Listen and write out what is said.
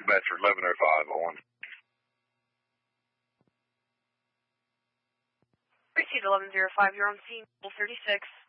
Bedford 1105 on. Receipt 1105, you're on scene 36.